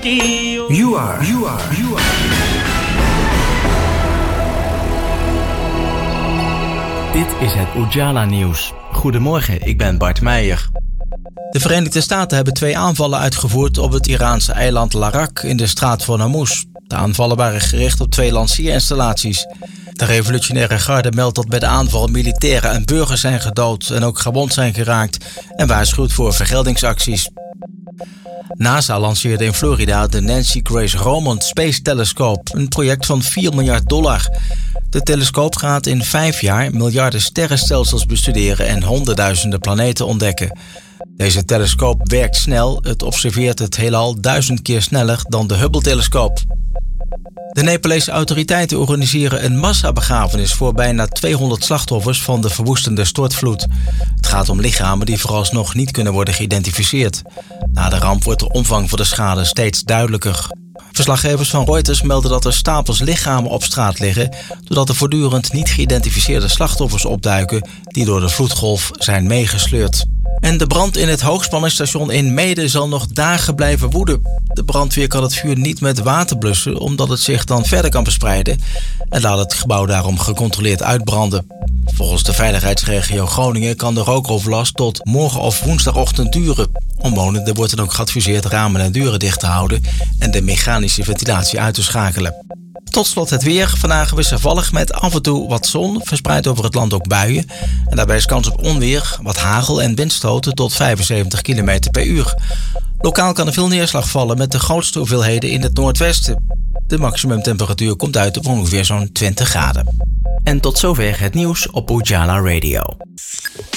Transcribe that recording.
You are. Dit is het Ujala Nieuws. Goedemorgen, ik ben Bart Meijer. De Verenigde Staten hebben 2 aanvallen uitgevoerd op het Iraanse eiland Larak in de straat van Hormuz. De aanvallen waren gericht op 2 lanceerinstallaties. De revolutionaire garde meldt dat bij de aanval militairen en burgers zijn gedood en ook gewond zijn geraakt en waarschuwt voor vergeldingsacties. NASA lanceerde in Florida de Nancy Grace Roman Space Telescope, een project van $4 miljard. De telescoop gaat in 5 jaar miljarden sterrenstelsels bestuderen en honderdduizenden planeten ontdekken. Deze telescoop werkt snel, het observeert het heelal 1000 keer sneller dan de Hubble-telescoop. De Nepalese autoriteiten organiseren een massabegrafenis voor bijna 200 slachtoffers van de verwoestende stortvloed. Het gaat om lichamen die vooralsnog niet kunnen worden geïdentificeerd. Na de ramp wordt de omvang van de schade steeds duidelijker. Verslaggevers van Reuters melden dat er stapels lichamen op straat liggen, doordat er voortdurend niet geïdentificeerde slachtoffers opduiken die door de vloedgolf zijn meegesleurd. En de brand in het hoogspanningsstation in Meeden zal nog dagen blijven woeden. De brandweer kan het vuur niet met water blussen, omdat het zich dan verder kan verspreiden en laat het gebouw daarom gecontroleerd uitbranden. Volgens de veiligheidsregio Groningen kan de rookoverlast tot morgen of woensdagochtend duren. Omwonenden wordt dan ook geadviseerd ramen en deuren dicht te houden en de mechanische ventilatie uit te schakelen. Tot slot het weer. Vandaag wisselvallig met af en toe wat zon, verspreid over het land ook buien. En daarbij is kans op onweer, wat hagel en windstoten tot 75 km per uur. Lokaal kan er veel neerslag vallen met de grootste hoeveelheden in het noordwesten. De maximumtemperatuur komt uit op ongeveer zo'n 20 graden. En tot zover het nieuws op Ujala Radio.